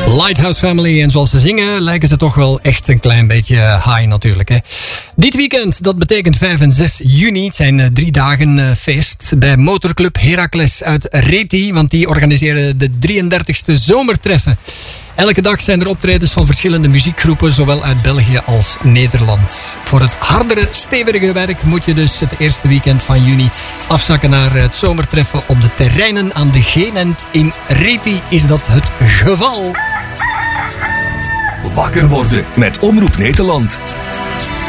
Lighthouse Family. En zoals ze zingen lijken ze toch wel echt een klein beetje high natuurlijk. Hè. Dit weekend, dat betekent 5 en 6 juni. Het zijn 3 dagen feest bij Motorclub Heracles uit Reti. Want die organiseren de 33e zomertreffen. Elke dag zijn er optredens van verschillende muziekgroepen, zowel uit België als Nederland. Voor het hardere, stevigere werk moet je dus het eerste weekend van juni afzakken naar het zomertreffen op de terreinen aan de Genent. In Reti is dat het geval. Wakker worden met Omroep Nederland.